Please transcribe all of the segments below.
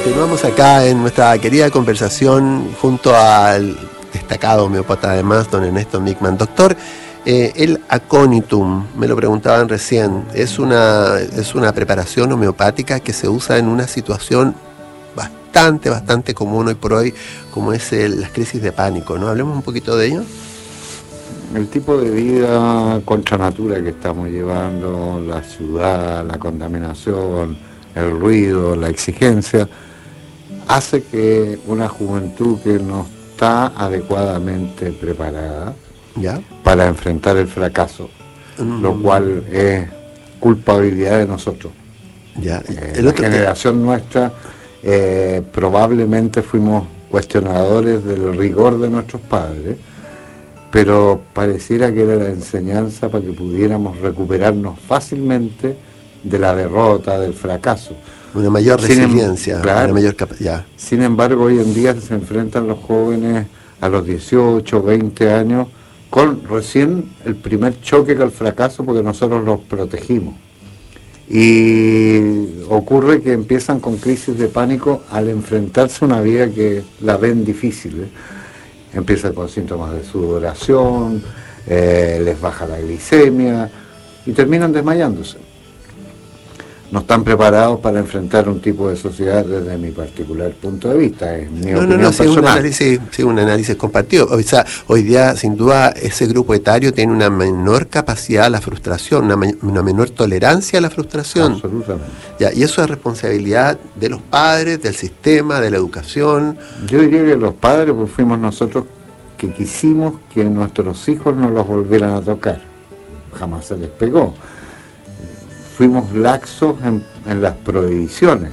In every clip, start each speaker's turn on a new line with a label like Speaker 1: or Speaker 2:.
Speaker 1: Continuamos acá en nuestra querida conversación junto al destacado homeópata además, don Ernesto Mickman. Doctor, el aconitum, me lo preguntaban recién, es una preparación homeopática que se usa en una situación bastante común hoy por hoy, como es las crisis de pánico, ¿no? Hablemos un poquito de ello.
Speaker 2: El tipo de vida contra natura que estamos llevando, la ciudad, la contaminación, el ruido, la exigencia, hace que una juventud que no está adecuadamente preparada para enfrentar el fracaso, lo cual es culpabilidad de nosotros. La generación nuestra probablemente fuimos cuestionadores del rigor de nuestros padres, pero pareciera que era la enseñanza para que pudiéramos recuperarnos fácilmente de la derrota, del fracaso.
Speaker 1: Una mayor resiliencia, una mayor capacidad.
Speaker 2: Sin embargo, hoy en día se enfrentan los jóvenes a los 18, 20 años con recién el primer choque con el fracaso porque nosotros los protegimos. Y ocurre que empiezan con crisis de pánico al enfrentarse a una vida que la ven difícil. Empiezan con síntomas de sudoración, les baja la glicemia y terminan desmayándose. No están preparados para enfrentar un tipo de sociedad desde mi particular punto de vista, es mi opinión personal.
Speaker 1: Un análisis compartido. O sea, hoy día, sin duda, ese grupo etario tiene una menor capacidad a la frustración, una menor tolerancia a la frustración.
Speaker 2: Absolutamente.
Speaker 1: Y eso es responsabilidad de los padres, del sistema, de la educación.
Speaker 2: Yo diría que los padres, pues fuimos nosotros que quisimos que nuestros hijos no los volvieran a tocar. Jamás se les pegó. Fuimos laxos en las prohibiciones.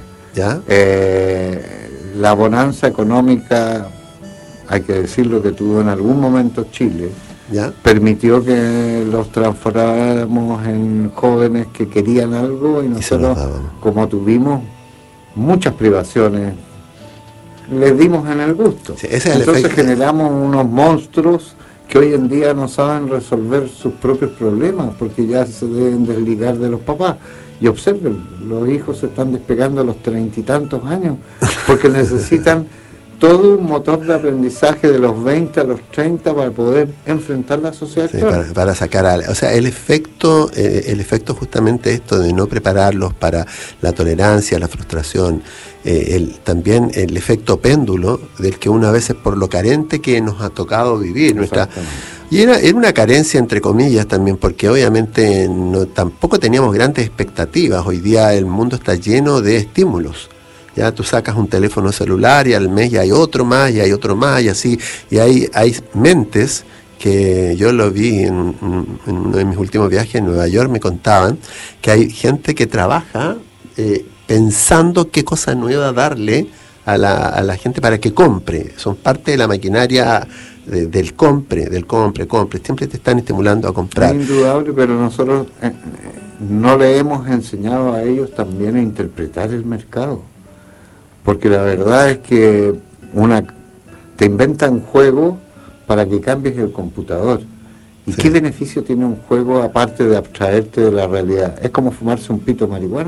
Speaker 2: La bonanza económica, hay que decirlo, que tuvo en algún momento Chile, permitió que los transformáramos en jóvenes que querían algo y nosotros, como tuvimos muchas privaciones, les dimos en el gusto. Entonces generamos unos monstruos que hoy en día no saben resolver sus propios problemas porque ya se deben desligar de los papás. Y observen, los hijos se están despegando a los 30 y tantos años porque necesitan todo un motor de aprendizaje de los 20 a los 30 para poder enfrentar la sociedad actual.
Speaker 1: Para sacar o sea, el efecto justamente esto de no prepararlos para la tolerancia, la frustración, también el efecto péndulo del que uno a veces por lo carente que nos ha tocado vivir. Y era una carencia entre comillas también, porque obviamente tampoco teníamos grandes expectativas. Hoy día el mundo está lleno de estímulos. Ya tú sacas un teléfono celular y al mes ya hay otro más, y hay otro más, y así. Y hay mentes que yo lo vi en uno de mis últimos viajes en Nueva York, me contaban que hay gente que trabaja pensando qué cosa nueva darle a la gente para que compre. Son parte de la maquinaria del compre. Siempre te están estimulando a comprar.
Speaker 2: Es indudable, pero nosotros no le hemos enseñado a ellos también a interpretar el mercado. Porque la verdad es que te inventan juego para que cambies el computador. ¿Y qué beneficio tiene un juego aparte de abstraerte de la realidad? Es como fumarse un pito de marihuana.